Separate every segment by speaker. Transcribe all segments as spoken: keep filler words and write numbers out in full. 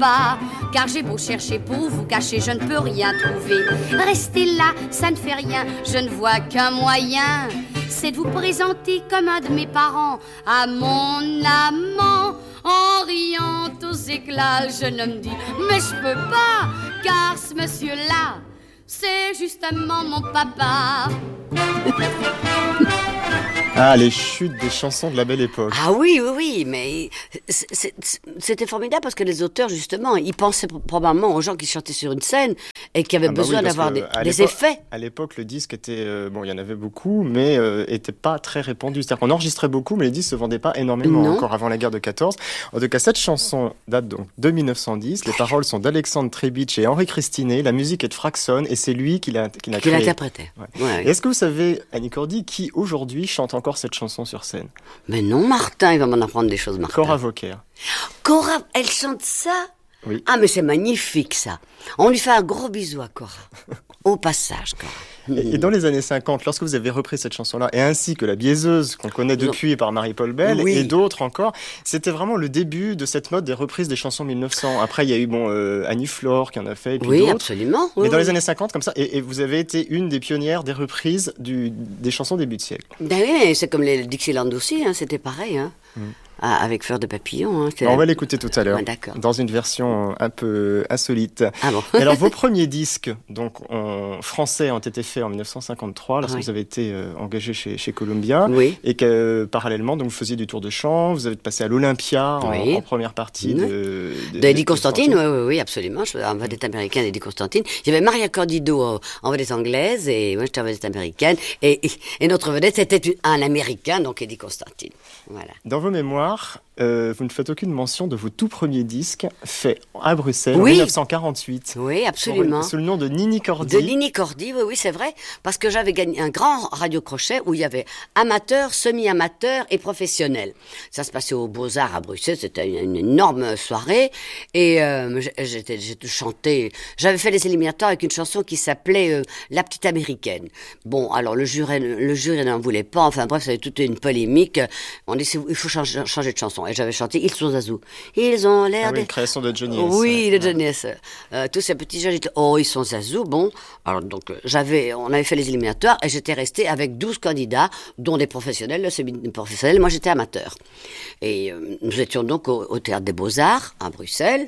Speaker 1: pas, car j'ai beau chercher pour vous cacher, je ne peux rien trouver. Restez là, ça ne fait rien, je ne vois qu'un moyen, c'est de vous présenter comme un de mes parents à mon amant. En riant aux éclats, le jeune homme dit: mais je peux pas, car ce monsieur-là, c'est justement mon papa.
Speaker 2: Ah, les chutes des chansons de la belle époque.
Speaker 3: Ah oui, oui, oui, mais c'est- c'est- c'était formidable parce que les auteurs, justement, ils pensaient probablement aux gens qui chantaient sur une scène et qui avaient
Speaker 2: Ah bah
Speaker 3: besoin
Speaker 2: oui, parce
Speaker 3: d'avoir
Speaker 2: que
Speaker 3: des,
Speaker 2: à
Speaker 3: des
Speaker 2: l'époque-
Speaker 3: effets.
Speaker 2: À l'époque, le disque était... euh, bon, il y en avait beaucoup, mais euh, était pas très répandu. C'est-à-dire qu'on enregistrait beaucoup, mais les disques se vendaient pas énormément,
Speaker 3: Non.
Speaker 2: encore avant la guerre de quatorze. En tout cas, cette chanson date donc de mille neuf cent dix. Les paroles sont d'Alexandre Trebitsch et Henri Christinet. La musique est de Fraxon, et c'est lui qui l'a, qui l'a
Speaker 3: Qui
Speaker 2: créée.
Speaker 3: l'interprétait.
Speaker 2: Ouais.
Speaker 3: Ouais.
Speaker 2: Et est-ce que vous savez, Annie Cordy, qui aujourd'hui chante encore cette chanson sur scène?
Speaker 3: Mais non, Martin, il va m'en apprendre des choses, Martin.
Speaker 2: Cora Vauquer.
Speaker 3: Cora, elle chante ça?
Speaker 2: Oui.
Speaker 3: Ah, mais c'est magnifique, ça. On lui fait un gros bisou à Cora. Au passage, Cora.
Speaker 2: Et et dans les années cinquante, lorsque vous avez repris cette chanson-là, et ainsi que La Biaiseuse, qu'on connaît depuis par Marie-Paul Bell,
Speaker 3: Oui.
Speaker 2: et d'autres encore, c'était vraiment le début de cette mode des reprises des chansons mille neuf cents. Après, il y a eu bon, euh, Annie Flore qui en a fait, et puis
Speaker 3: Oui,
Speaker 2: d'autres.
Speaker 3: absolument.
Speaker 2: Mais
Speaker 3: oui,
Speaker 2: dans
Speaker 3: oui.
Speaker 2: les années cinquante, comme ça, et, et vous avez été une des pionnières des reprises du, des chansons début de siècle.
Speaker 3: Ben oui, mais c'est comme les Dixieland aussi, hein, c'était pareil. Hein. Ah, avec Fleur de Papillon. Hein, c'est-
Speaker 2: On va l'écouter tout à l'heure,
Speaker 3: Ouais, d'accord.
Speaker 2: dans une version un peu insolite.
Speaker 3: Ah bon.
Speaker 2: Et alors, vos premiers disques, donc en français, ont été faits en mille neuf cent cinquante-trois, lorsque
Speaker 3: Oui.
Speaker 2: vous avez été euh, engagé chez, chez Columbia,
Speaker 3: Oui.
Speaker 2: et que euh, parallèlement, donc vous faisiez du tour de chant, vous avez passé à l'Olympia en,
Speaker 3: Oui.
Speaker 2: en première partie
Speaker 3: Oui.
Speaker 2: de, de,
Speaker 3: D'Eddie
Speaker 2: de-
Speaker 3: Constantine, oui, oui, oui, absolument. Je suis en vedette américaine d'Eddie Constantine. Il y avait Maria Candido en, en vedette anglaise et moi j'étais en vedette américaine. Et, et, et notre vedette c'était un américain, donc Eddie Constantine. Voilà.
Speaker 2: Dans vos mémoires, euh, vous ne faites aucune mention de vos tout premiers disques faits à Bruxelles
Speaker 3: Oui.
Speaker 2: en mille neuf cent quarante-huit.
Speaker 3: Oui, absolument.
Speaker 2: Sous le nom de Nini Cordy.
Speaker 3: De Lini Cordy, oui, oui, c'est vrai, parce que j'avais gagné un grand radio-crochet où il y avait amateur, semi-amateur et professionnel. Ça se passait aux Beaux-Arts à Bruxelles, c'était une, une énorme soirée, et euh, j'ai- j'étais, j'ai chanté, j'avais fait les éliminatoires avec une chanson qui s'appelait euh, La Petite Américaine. Bon, alors le jury, le jury n'en voulait pas, enfin bref, c'était toute une polémique. On dit, il faut changer, changer de chanson, et j'avais chanté Ils sont Zazou. Ils ont l'air
Speaker 2: Ah oui,
Speaker 3: de...
Speaker 2: une création de Johnny S.
Speaker 3: Oui,
Speaker 2: Ouais.
Speaker 3: de Johnny S. Euh, tous ces petits jeunes, ils étaient, oh, ils sont Zazou. Bon, alors donc, euh, j'avais, on avait fait les éliminatoires et j'étais restée avec douze candidats, dont des professionnels, le semi-professionnel. Moi, j'étais amateur. Et euh, nous étions donc au, au Théâtre des Beaux-Arts, à Bruxelles.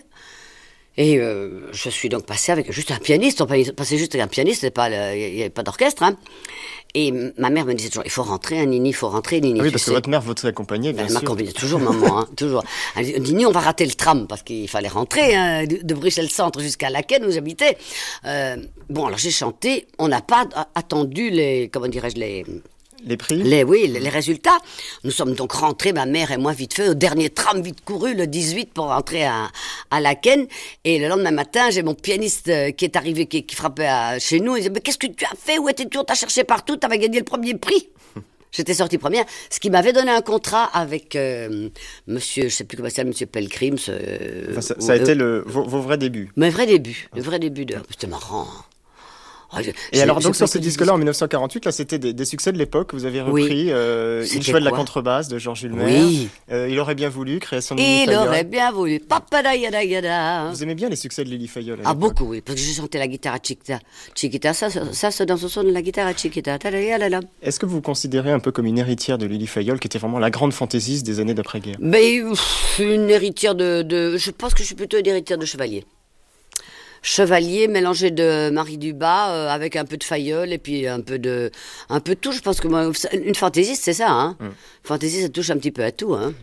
Speaker 3: Et euh, je suis donc passée avec juste un pianiste. On passait juste avec un pianiste, c'était pas le- il n'y avait pas d'orchestre. Hein. Et ma mère me disait toujours, il faut rentrer, hein, Nini, il faut rentrer, Nini.
Speaker 2: Ah oui,
Speaker 3: tu
Speaker 2: parce que
Speaker 3: sais.
Speaker 2: votre mère vous accompagnait, bien
Speaker 3: Elle m'a
Speaker 2: sûr.
Speaker 3: convié toujours, maman, hein, toujours. Elle dit, Nini, on va rater le tram, parce qu'il fallait rentrer hein, de, de Bruxelles-Centre jusqu'à Laken, où j'habitais. Euh, bon, alors j'ai chanté, on n'a pas a- attendu les, comment dirais-je, les...
Speaker 2: Les prix
Speaker 3: Les, oui, les, les résultats. Nous sommes donc rentrés, ma mère et moi, vite fait, au dernier tram vite couru, le dix-huit, pour rentrer à, à Laken. Et le lendemain matin, j'ai mon pianiste euh, qui est arrivé, qui, qui frappait à, chez nous. Il disait, mais qu'est-ce que tu as fait? Où étais-tu? On t'a cherché partout, t'avais gagné le premier prix. J'étais sortie première, ce qui m'avait donné un contrat avec euh, monsieur, je sais plus comment ça s'appelle, monsieur Pelgrim. Euh,
Speaker 2: Enfin, ça, ça a
Speaker 3: euh,
Speaker 2: été le, vos, vos vrais débuts.
Speaker 3: Mes vrais débuts, le vrai début de... C'était marrant. Oh, je-
Speaker 2: Et
Speaker 3: j'ai-
Speaker 2: alors,
Speaker 3: j'ai
Speaker 2: donc,
Speaker 3: pas
Speaker 2: sur ce
Speaker 3: connu
Speaker 2: disque-là, en mille neuf cent quarante-huit, là, c'était des, des succès de l'époque. Vous avez
Speaker 3: Oui.
Speaker 2: repris euh, Une
Speaker 3: C'était
Speaker 2: chouette de la
Speaker 3: quoi
Speaker 2: contrebasse de Georges Hulmer.
Speaker 3: Oui.
Speaker 2: Euh, il aurait bien voulu, création de Lily
Speaker 3: Il
Speaker 2: Fayol.
Speaker 3: aurait bien voulu. Papadayadayada.
Speaker 2: Vous aimez bien les succès de Lily Fayol à
Speaker 3: Ah,
Speaker 2: l'époque.
Speaker 3: beaucoup, oui, parce que j'ai chanté la guitare à Chiquita. Chiquita, ça, ça, ça c'est dans ce son de la guitare à Chiquita. Tadayalala.
Speaker 2: Est-ce que vous vous considérez un peu comme une héritière de Lily Fayol, qui était vraiment la grande fantaisiste des années d'après-guerre?
Speaker 3: Mais pff, une héritière de, de... Je pense que je suis plutôt une héritière de Chevalier. Chevalier mélangé de Marie Dubas euh, avec un peu de Fayol et puis un peu de un peu de tout. Je pense que moi, une fantaisiste, c'est ça. Hein.
Speaker 2: Mm.
Speaker 3: Fantaisiste, ça touche un petit peu à tout. Hein.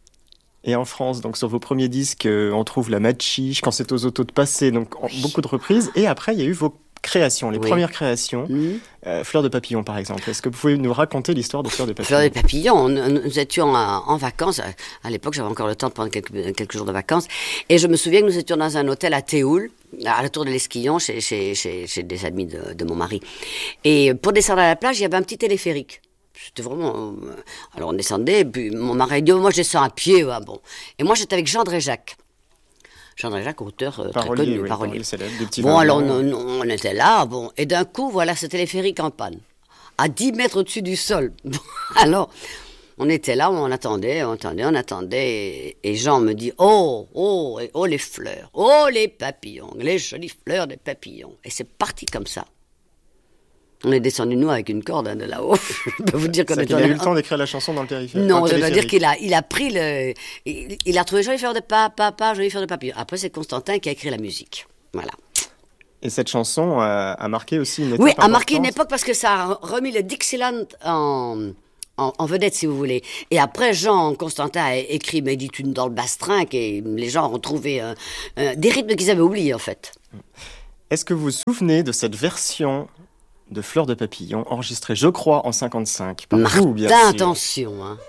Speaker 2: Et en France, donc sur vos premiers disques, euh, on trouve La Machiche, Quand c'est aux autos de passer, donc en- beaucoup de reprises. Et après, il y a eu vos créations, les
Speaker 3: Oui.
Speaker 2: premières créations.
Speaker 3: Mm.
Speaker 2: Euh, Fleur de Papillon, par exemple. Est-ce que vous pouvez nous raconter l'histoire de Fleur de Papillon?
Speaker 3: Fleur des papillons, nous, nous étions en, en vacances. À, à l'époque, j'avais encore le temps de prendre quelques, quelques jours de vacances. Et je me souvian que nous étions dans un hôtel à Théoul, à la tour de l'Esquillon, chez, chez, chez, chez des amis de, de mon mari. Et pour descendre à la plage, il y avait un petit téléphérique. C'était vraiment... euh, alors on descendait, et puis mon mari dit, oh, moi je descends à pied. Ouais, bon. Et moi j'étais avec Jean Dréjac. Jean Dréjac, auteur euh, très
Speaker 2: Parolier,
Speaker 3: connu,
Speaker 2: oui,
Speaker 3: parolier.
Speaker 2: parolier célèbre, des petits
Speaker 3: Bon,
Speaker 2: vins
Speaker 3: alors
Speaker 2: blancs.
Speaker 3: on, on- on était là, bon, et d'un coup, voilà ce téléphérique en panne, à dix mètres au-dessus du sol. Bon, alors, On était là, on attendait, on attendait, on attendait. Et, et Jean me dit, oh, oh, et oh les fleurs, oh les papillons, les jolies fleurs des papillons. Et c'est parti comme ça. On est descendu, nous, avec une corde hein, de là-haut. Je peux vous dire qu'on est...
Speaker 2: Il a eu le temps d'écrire la chanson dans le périphérique.
Speaker 3: Non, je dois dire qu'il a, il a pris le... Il, il a trouvé jolies fleurs de papa, papa, jolies fleurs de papillons. Après, c'est Constantin qui a écrit la musique. Voilà.
Speaker 2: Et cette chanson a, a marqué aussi une époque.
Speaker 3: Oui, a marqué une époque parce que ça a remis le Dixieland en... En, en vedette, si vous voulez. Et après, Jean Constantin a écrit Méditune dans le bastringue et les gens ont retrouvé euh, euh, des rythmes qu'ils avaient oubliés, en fait.
Speaker 2: Est-ce que vous vous souvenez de cette version de Fleurs de Papillon enregistrée, je crois, en cinquante-cinq par
Speaker 3: Martin,
Speaker 2: vous, bien sûr.
Speaker 3: attention, hein.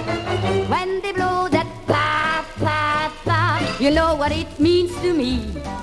Speaker 1: When they blow that pa, pa, pa, you know what it means to me.